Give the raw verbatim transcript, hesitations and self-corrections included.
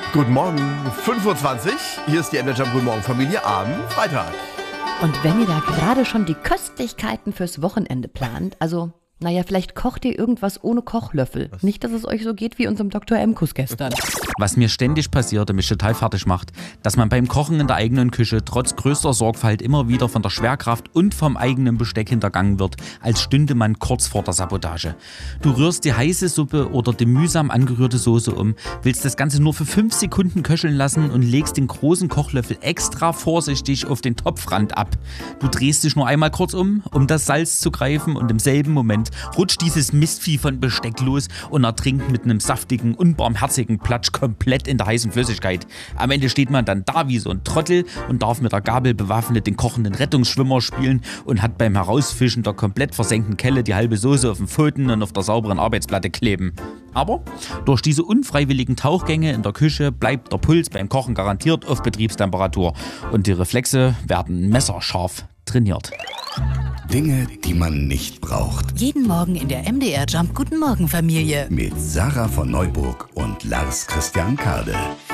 Guten Morgen, fünf Uhr zwanzig. Hier ist die M D Jump Guten Morgen Familie am Freitag. Und wenn ihr da gerade schon die Köstlichkeiten fürs Wochenende plant, also, naja, vielleicht kocht ihr irgendwas ohne Kochlöffel. Was? Nicht, dass es euch so geht wie unserem Doktor Emkus gestern. Was mir ständig passiert und mich total fertig macht, dass man beim Kochen in der eigenen Küche trotz größter Sorgfalt immer wieder von der Schwerkraft und vom eigenen Besteck hintergangen wird, als stünde man kurz vor der Sabotage. Du rührst die heiße Suppe oder die mühsam angerührte Soße um, willst das Ganze nur für fünf Sekunden köcheln lassen und legst den großen Kochlöffel extra vorsichtig auf den Topfrand ab. Du drehst dich nur einmal kurz um, um das Salz zu greifen, und im selben Moment rutscht dieses Mistvieh von Besteck los und ertrinkt mit einem saftigen, unbarmherzigen Platsch komplett in der heißen Flüssigkeit. Am Ende steht man dann da wie so ein Trottel und darf mit der Gabel bewaffnet den kochenden Rettungsschwimmer spielen und hat beim Herausfischen der komplett versenkten Kelle die halbe Soße auf den Pfoten und auf der sauberen Arbeitsplatte kleben. Aber durch diese unfreiwilligen Tauchgänge in der Küche bleibt der Puls beim Kochen garantiert auf Betriebstemperatur und die Reflexe werden messerscharf trainiert. Dinge, die man nicht braucht. Jeden Morgen in der M D R Jump Guten Morgen Familie. Mit Sarah von Neuburg und Lars Christian Kade.